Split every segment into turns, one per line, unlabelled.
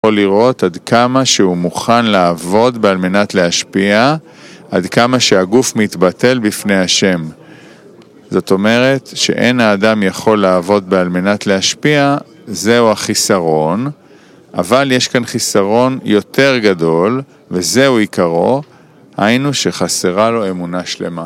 יכול לראות עד כמה שהוא מוכן לעבוד על מנת להשפיע, עד כמה שהגוף מתבטל בפני השם. זאת אומרת שאין האדם יכול לעבוד על מנת להשפיע, זהו החיסרון, אבל יש כאן חיסרון יותר גדול, וזהו עיקרו, היינו שחסרה לו אמונה שלמה.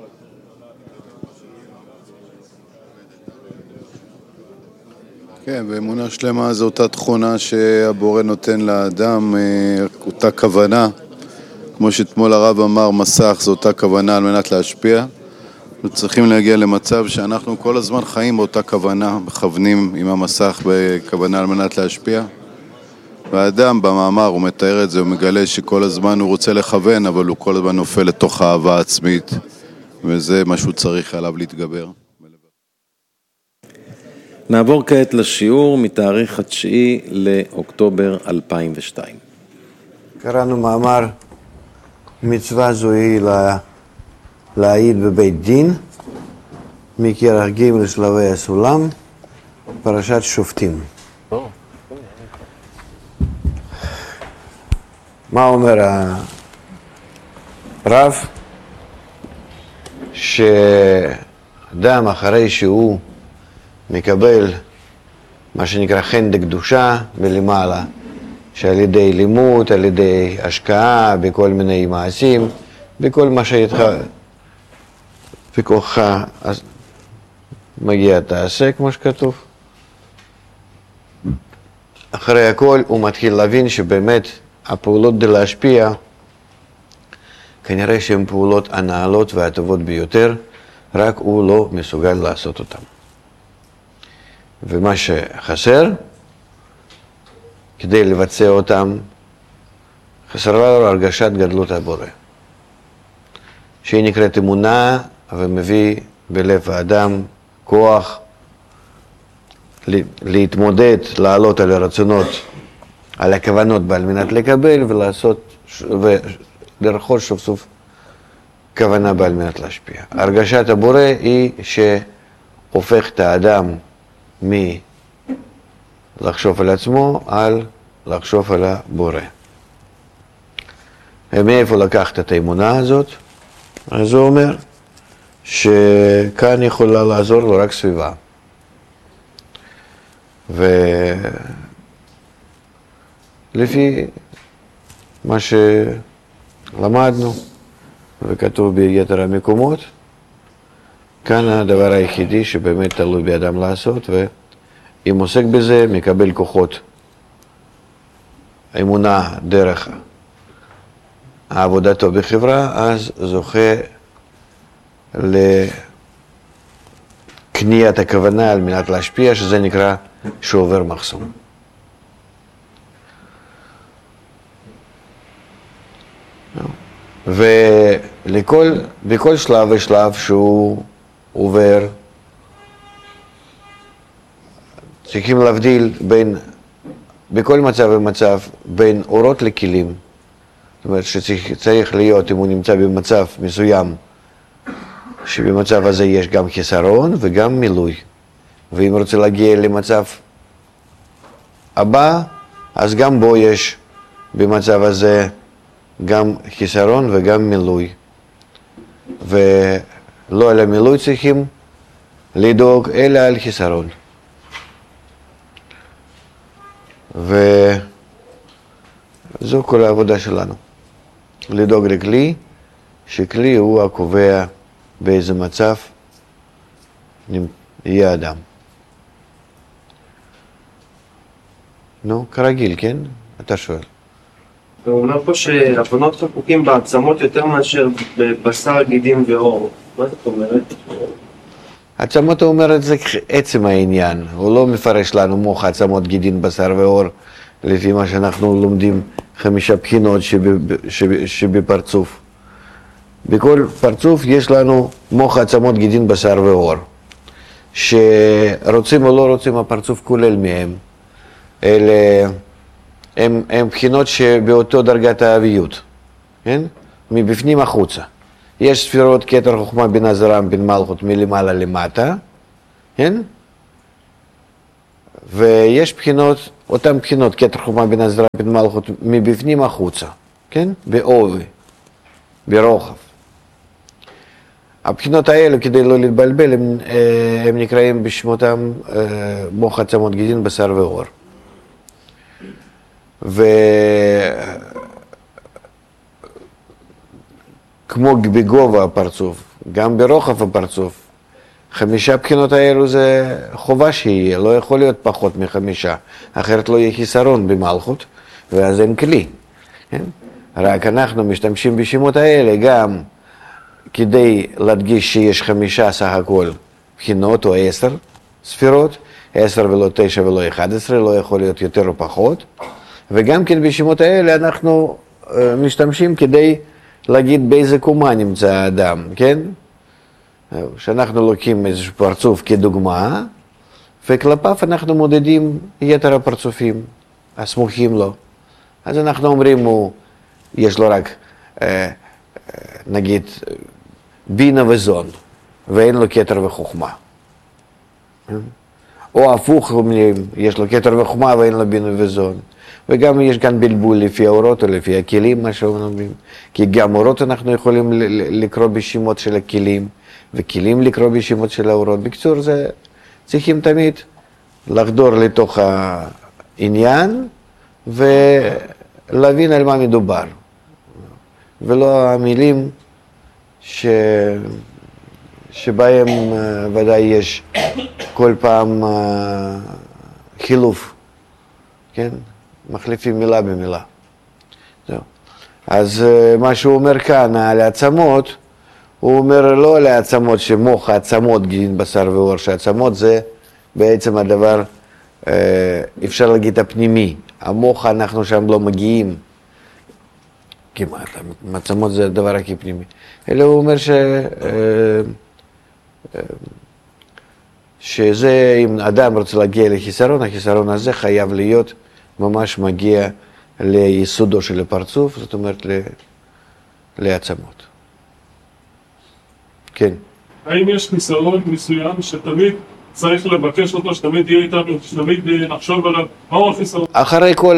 כן, ואמונה שלמה זו אותה תכונה שהבורא נותן לאדם, אותה כוונה. כמו שאתמול הרב אמר, מסך זו אותה כוונה על מנת להשפיע. אנחנו צריכים להגיע למצב שאנחנו כל הזמן חיים באותה כוונה, מכוונים עם המסך בכוונה על מנת להשפיע. והאדם במאמר הוא מתאר את זה, הוא מגלה שכל הזמן הוא רוצה לכוון, אבל הוא כל הזמן נופל לתוך האהבה עצמית, וזה מה שהוא צריך עליו להתגבר.
נעבור כעת לשיעור מתאריך 9 לאוקטובר 2002.
קראנו מאמר, מצווה זו היא להעיד בבית דין, מכרך ג' לשלבי הסולם, פרשת שופטים. מה אומר הרב? שאדם אחרי שהוא מקבל מה שנקרא חן דקדושה מלמעלה, שעל ידי לימוד, על ידי השקעה, בכל מיני מעשים, בכל מה שאיתך וכוחך, אז מגיע תעשה כמו שכתוב. אחרי הכל הוא מתחיל להבין שבאמת הפעולות די להשפיע, כנראה שהן פעולות הנעלות והטובות ביותר, רק הוא לא מסוגל לעשות אותן. ומה שחסר, כדי לבצע אותם, חסרה לו הרגשת גדלות הבורא, שהיא נקראת אמונה ומביא בלב האדם כוח להתמודד, לעלות על הרצונות, על הכוונות בעל מנת לקבל ולעשות ולרכוש סוף סוף כוונה בעל מנת להשפיע. הרגשת הבורא היא שהופך את האדם מלחשוב על עצמו על לחשוב על הבורא. ומאיפה לקחת את האמונה הזאת? אז הוא אומר שכאן יכולה לעזור לו רק סביבה. ולפי מה שלמדנו וכתוב ביתר המקומות, כאן הדבר היחידי שבאמת תלוי באדם לעשות, ואם עוסק בזה מקבל כוחות. האמונה דרך העבודתו בחברה, אז זוכה לקניית הכוונה על מנת להשפיע, שזה נקרא שעובר מחסום. ובכל שלב ושלב שהוא עובר, צריכים להבדיל בכל מצב ומצב בין אורות לכלים. זאת אומרת שצריך להיות, אם הוא נמצא במצב מסוים, שבמצב הזה יש גם חיסרון וגם מילוי. ואם רוצה להגיע למצב הבא, אז גם בו יש במצב הזה גם חיסרון וגם מילוי. ולא על המילוי צריכים לדאוג, אלא על חיסרון. וזו כל העבודה שלנו. לדאוג לכלי, שכלי הוא הקובע באיזה מצב יהיה אדם. נו, כרגיל, כן? אתה שואל.
הוא אומר פה שהבנות חקוקים בעצמות יותר מאשר בבשר, גידים ואור. מה זאת אומרת?
עצמות אומרת זה עצם העניין. הוא לא מפרש לנו מוח, עצמות, גידים, בשר ואור, לפי מה שאנחנו לומדים 5 בחינות שבפרצוף. בכל פרצוף יש לנו מוח, עצמות, גידים, בשר ואור. שרוצים או לא רוצים, הפרצוף כולל מהם. אלה הם בחינות שבאותו דרגת האביות, כן? מבפנים החוצה. יש ספירות כתר חוכמה בינה זרם בין מלכות מלמעלה למטה, כן? ויש בחינות אותם בחינות, כתר חוכמה בין הסדרה בין מלכות, מבפנים החוצה, כן? בעובי, ברוחב. הבחינות האלה, כדי לא להתבלבל, הם נקראים בשמותם מוח עצמות גידין, בשר ועור. וכמו בגובה הפרצוף, גם ברוחב הפרצוף, 5 בחינות האלו זה חובה שיהיה, לא יכול להיות פחות מ5, אחרת לא יהיה חיסרון במלכות, ואז אין כלי. כן? רק אנחנו משתמשים בשמות האלה גם כדי להדגיש שיש 5 סך הכל בחינות או 10 ספירות, 10 ולא 9 ולא 11, לא יכול להיות יותר או פחות, וגם כן בשמות האלה אנחנו משתמשים כדי להגיד באיזה קומה נמצא האדם, כן? שאנחנו לוקחים איזשהו פרצוף כדוגמה, וכלפיו אנחנו מודדים יתר הפרצופים הסמוכים לו. אז אנחנו אומרים, יש לו רק, נגיד, בינה וזון, ואין לו כתר וחוכמה. או הפוך, יש לו כתר וחוכמה ואין לו בינה וזון. וגם יש כאן בלבול לפי האורות או לפי הכלים, מה שאומרים. כי גם אורות אנחנו יכולים לקרוא בשמות של הכלים, וכלים לקרוא בשמות של האורות. בקצור, צריכים תמיד לחדור לתוך העניין ולהבין על מה מדובר. ולא המילים שבהם ודאי יש כל פעם חילוף, כן? מחליפים מילה במילה. זהו. אז מה שהוא אומר כאן על העצמות, הוא אומר לא על העצמות שמוח העצמות גידין בשר ועור, שהעצמות זה בעצם הדבר, אפשר להגיד הפנימי. המוח אנחנו שם לא מגיעים כמעט, העצמות זה הדבר הכי פנימי. אלא הוא אומר שזה, אם אדם רוצה להגיע לחיסרון, החיסרון הזה חייב להיות ממש מגיע ליסודו של הפרצוף, זאת אומרת לעצמות. כן.
האם יש חיסרון מסוים שתמיד צריך לבקש אותו, שתמיד יהיה איתנו, שתמיד נחשוב עליו, מהו החיסרון?
אחרי כל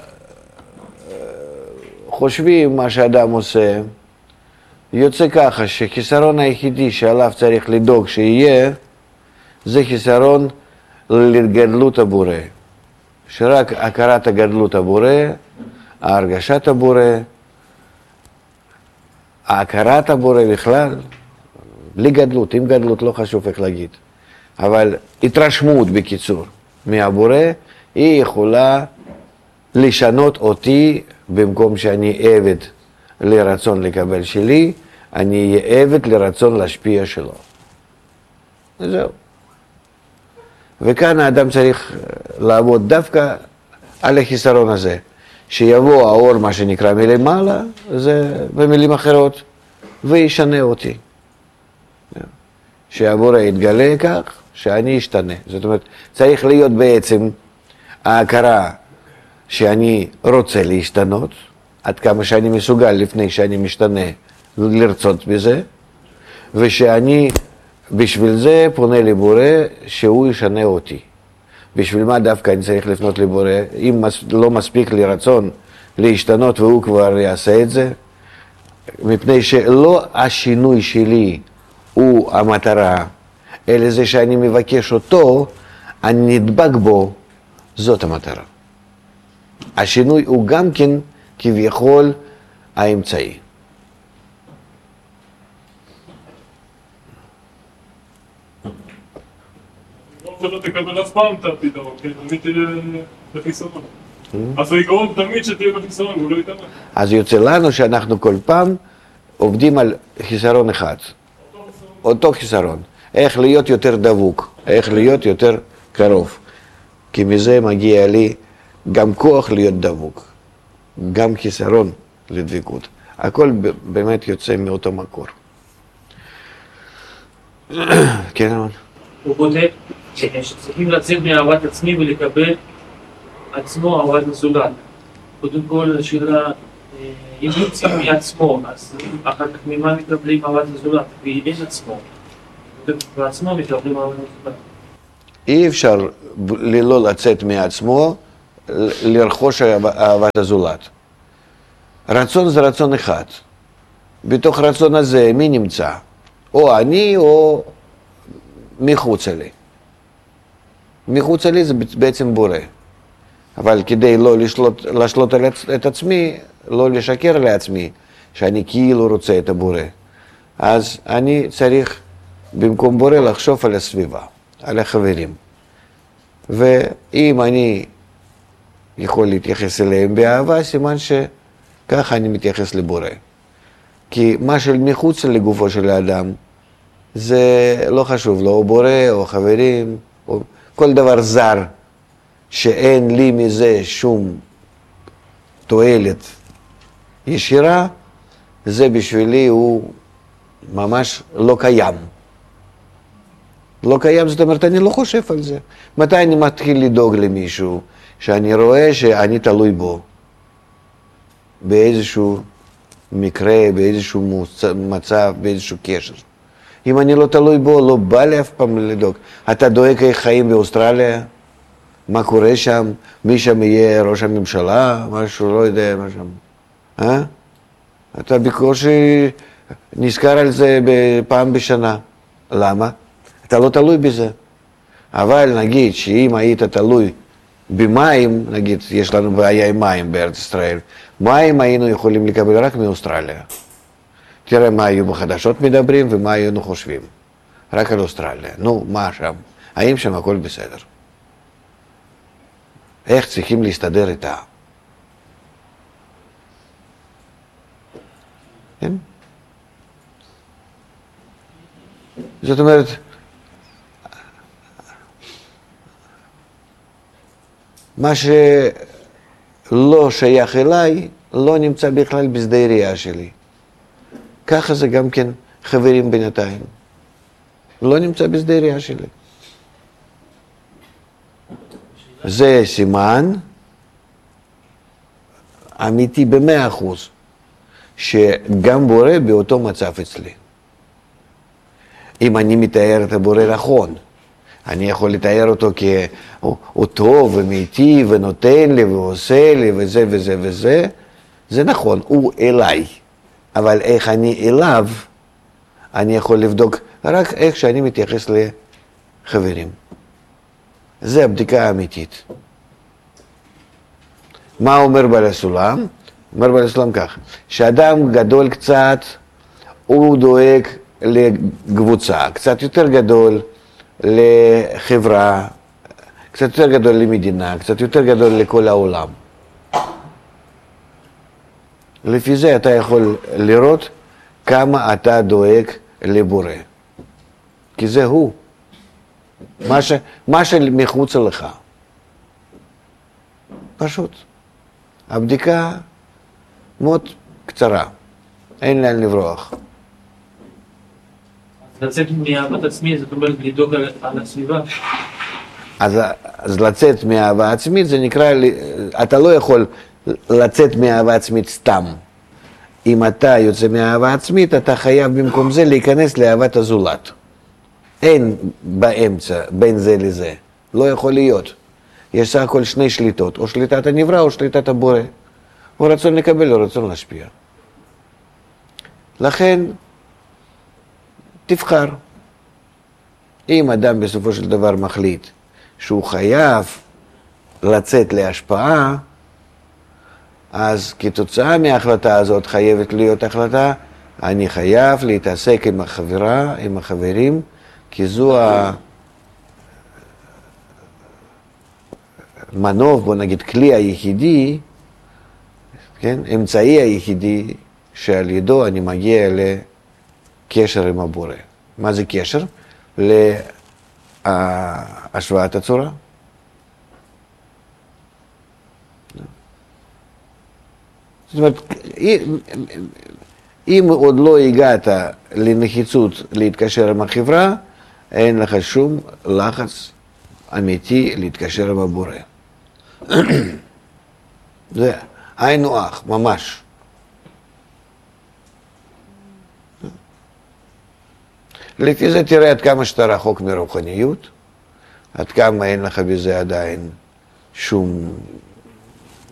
חושבים מה שאדם עושה, יוצא ככה שחיסרון היחידי שעליו צריך לדאוג שיהיה, זה חיסרון לגדלות הבורא. שרק הכרת הגדלות הבורא, ההרגשת הבורא, ההכרת הבורא בכלל, בלי גדלות, עם גדלות לא חשוב איך להגיד, אבל התרשמות בקיצור מהבורא, היא יכולה לשנות אותי במקום שאני עבד לרצון לקבל שלי, אני אהיה עבד לרצון להשפיע שלו. זהו. וכאן האדם צריך לעבוד דווקא על החיסרון הזה. שיבוא האור, מה שנקרא מלמעלה, זה במילים אחרות, וישנה אותי. שהבורא יתגלה כך, שאני אשתנה. זאת אומרת, צריך להיות בעצם ההכרה שאני רוצה להשתנות, עד כמה שאני מסוגל לפני שאני משתנה לרצות בזה, ושאני בשביל זה פונה לבורא שהוא ישנה אותי. בשביל מה דווקא אני צריך לפנות לבורא? אם לא מספיק לי רצון להשתנות והוא כבר יעשה את זה, מפני שלא השינוי שלי הוא המטרה, אלא זה שאני מבקש אותו, אני נדבק בו, זאת המטרה. השינוי הוא גם כן כביכול האמצעי.
שלא תקבל אף פעם את הפתרון, כן? תמיד תהיה בחיסרון. אז העיקרון תמיד שתהיה בחיסרון, הוא לא יתאמן.
אז יוצא לנו שאנחנו כל פעם עובדים על חיסרון אחד. אותו חיסרון. איך להיות יותר דבוק, איך להיות יותר קרוב. כי מזה מגיע לי גם כוח להיות דבוק, גם חיסרון לדבקות. הכל באמת יוצא מאותו מקור. כן, אבל?
הוא בודק שצריכים לצאת מאהבת עצמי ולקבל עצמו אהבת מסוגל. קודם כל השאלה, אם יוצאים מעצמו, אז אחר כך ממה מקבלים אהבת מסוגל? ואין עצמו. בעצמו מקבלים אהבת מסוגל.
אי אפשר לא לצאת מעצמו לרכוש אהבת הזולת. רצון זה רצון אחד. בתוך רצון הזה מי נמצא? או אני או מחוץ לי. מחוץ לי זה בעצם בורא. אבל כדי לא לשלוט את עצמי, לא לשקר לעצמי, שאני כאילו רוצה את הבורא, אז אני צריך במקום בורא לחשוב על הסביבה, על החברים. ואם אני יכול להתייחס אליהם באהבה, סימן שככה אני מתייחס לבורא. כי מה של מחוץ לגופו של האדם, זה לא חשוב, לא או בורא או חברים, או כל דבר זר, שאין לי מזה שום תועלת ישירה, זה בשבילי הוא ממש לא קיים. לא קיים, זאת אומרת, אני לא חושב על זה. מתי אני מתחיל לדאוג למישהו שאני רואה שאני תלוי בו, באיזשהו מקרה, באיזשהו מצב, באיזשהו קשר. אם אני לא תלוי בו, לא בא לי אף פעם לדאוג. אתה דואג איך חיים באוסטרליה? מה קורה שם? מי שם יהיה ראש הממשלה? משהו, לא יודע מה שם. אתה בקושי נזכר על זה פעם בשנה. למה? אתה לא תלוי בזה. אבל נגיד שאם היית תלוי במים, נגיד יש לנו בעיה עם מים בארץ ישראל, מים היינו יכולים לקבל רק מאוסטרליה. תראה מה היו בחדשות מדברים ומה היינו חושבים. רק על אוסטרליה. נו, מה שם? האם שם הכל בסדר? איך צריכים להסתדר איתה? כן? זאת אומרת, מה שלא שייך אליי, לא נמצא בכלל בשדה ראייה שלי. ככה זה גם כן חברים בינתיים. לא נמצא בשדה ראייה שלי. זה סימן אמיתי ב100%, שגם בורא באותו מצב אצלי. אם אני מתאר את הבורא נכון, אני יכול לתאר אותו כהוא טוב ומיטיב ונותן לי ועושה לי וזה וזה וזה, זה נכון, הוא אליי. אבל איך אני אליו, אני יכול לבדוק רק איך שאני מתייחס לחברים. זה הבדיקה האמיתית. מה אומר בעל הסולם? אומר בעל הסולם כך, שאדם גדול קצת, הוא דואג לקבוצה, קצת יותר גדול לחברה, קצת יותר גדול למדינה, קצת יותר גדול לכל העולם. לפי זה אתה יכול לראות כמה אתה דואג לבורא. כי זה הוא. מה שמחוץ לך. פשוט. הבדיקה מאוד קצרה. אין לאן לברוח.
לצאת מאהבת עצמי, זאת אומרת לדאוג על הסביבה.
אז לצאת מאהבה עצמית זה נקרא, אתה לא יכול לצאת מאהבה עצמית סתם. אם אתה יוצא מאהבה עצמית, אתה חייב במקום זה להיכנס לאהבת הזולת. אין באמצע בין זה לזה. לא יכול להיות. יש סך הכל שני שליטות, או שליטת הנברא או שליטת הבורא. או רצון לקבל או רצון להשפיע. לכן, תבחר. אם אדם בסופו של דבר מחליט שהוא חייב לצאת להשפעה, אז כתוצאה מההחלטה הזאת חייבת להיות החלטה, אני חייב להתעסק עם החברה, עם החברים, כי זו המנוף, בוא נגיד, כלי היחידי, כן? אמצעי היחידי שעל ידו אני מגיע לקשר עם הבורא. מה זה קשר? להשוואת הצורה. זאת אומרת, אם עוד לא הגעת לנחיצות להתקשר עם החברה, אין לך שום לחץ אמיתי להתקשר עם הבורא. זה היינו אח, ממש. לפי זה תראה עד כמה שאתה רחוק מרוחניות, עד כמה אין לך בזה עדיין שום